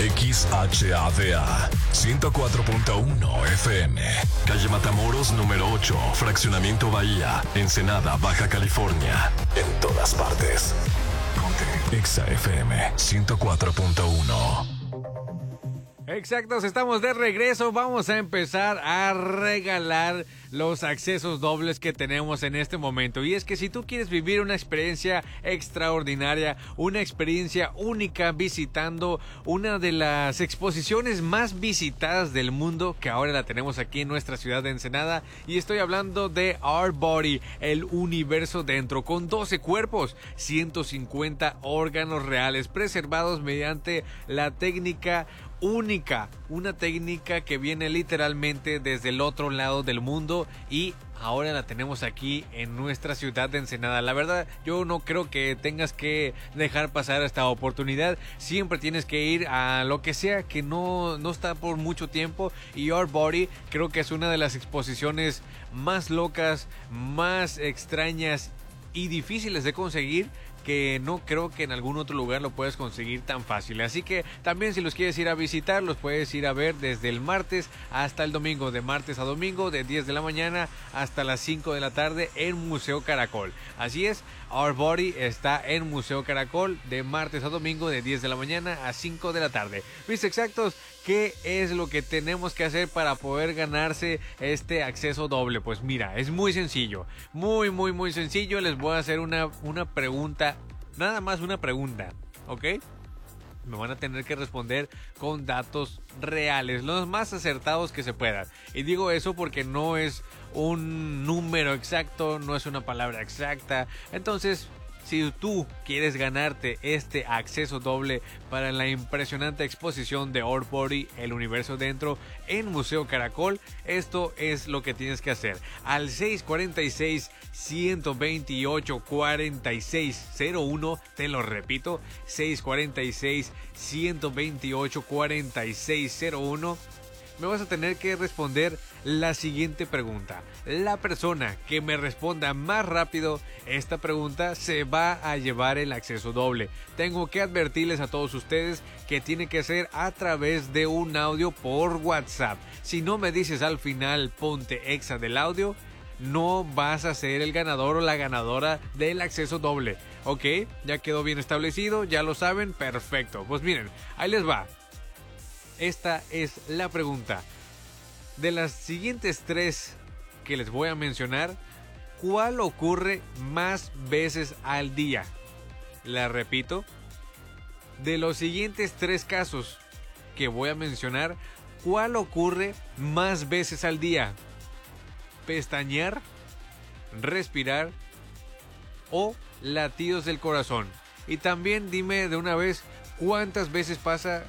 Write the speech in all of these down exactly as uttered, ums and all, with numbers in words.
X H A D A ciento cuatro punto uno F M. Calle Matamoros número ocho, Fraccionamiento Bahía, Ensenada, Baja California. En todas partes. Ponte Exa F M ciento cuatro punto uno. Exactos, estamos de regreso. Vamos a empezar a regalar los accesos dobles que tenemos en este momento. Y es que si tú quieres vivir una experiencia extraordinaria, una experiencia única visitando una de las exposiciones más visitadas del mundo, que ahora la tenemos aquí en nuestra ciudad de Ensenada, y estoy hablando de Artbody, el universo dentro, con doce cuerpos, ciento cincuenta órganos reales preservados mediante la técnica única, una técnica que viene literalmente desde el otro lado del mundo y ahora la tenemos aquí en nuestra ciudad de Ensenada. La verdad, yo no creo que tengas que dejar pasar esta oportunidad. Siempre tienes que ir a lo que sea que no, no está por mucho tiempo. Y Artbody creo que es una de las exposiciones más locas, más extrañas y difíciles de conseguir, que no creo que en algún otro lugar lo puedas conseguir tan fácil. Así que también si los quieres ir a visitar, los puedes ir a ver desde el martes hasta el domingo, de martes a domingo, de diez de la mañana hasta las cinco de la tarde en Museo Caracol. Así es, Artbody está en Museo Caracol de martes a domingo de diez de la mañana a cinco de la tarde. Mis exactos, ¿qué es lo que tenemos que hacer para poder ganarse este acceso doble? Pues mira, es muy sencillo, muy muy muy sencillo. Les voy a hacer una, una pregunta, nada más una pregunta, ¿ok? Me van a tener que responder con datos reales, los más acertados que se puedan. Y digo eso porque no es un número exacto, no es una palabra exacta. Entonces, si tú quieres ganarte este acceso doble para la impresionante exposición de Artbody, el universo dentro, en Museo Caracol, esto es lo que tienes que hacer. Al seis cuatro seis, uno dos ocho, cuatro seis cero uno, te lo repito, seis cuatro seis, uno dos ocho, cuatro seis cero uno. Me vas a tener que responder la siguiente pregunta. La persona que me responda más rápido esta pregunta se va a llevar el acceso doble. Tengo que advertirles a todos ustedes que tiene que ser a través de un audio por WhatsApp. Si no me dices al final ponte Exa del audio, no vas a ser el ganador o la ganadora del acceso doble. ¿Ok? Ya quedó bien establecido, ya lo saben, perfecto. Pues miren, ahí les va. Esta es la pregunta. De las siguientes tres que les voy a mencionar, ¿cuál ocurre más veces al día? La repito. De los siguientes tres casos que voy a mencionar, ¿cuál ocurre más veces al día? Pestañear, respirar o latidos del corazón. Y también dime de una vez cuántas veces pasa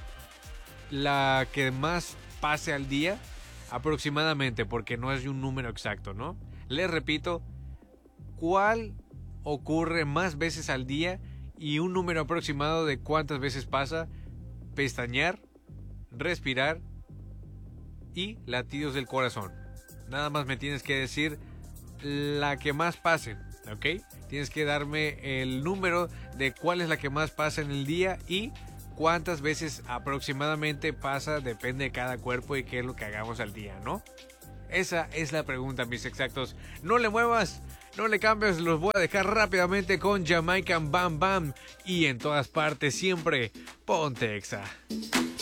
la que más pase al día aproximadamente, porque no es un número exacto, ¿no? Les repito, ¿cuál ocurre más veces al día y un número aproximado de cuántas veces pasa? Pestañear, respirar y latidos del corazón. Nada más me tienes que decir la que más pase, ¿ok? Tienes que darme el número de cuál es la que más pasa en el día y cuántas veces aproximadamente pasa, depende de cada cuerpo y qué es lo que hagamos al día, ¿no? Esa es la pregunta, mis exactos. No le muevas, no le cambies, los voy a dejar rápidamente con Jamaican Bam Bam y en todas partes siempre, ponte Exa.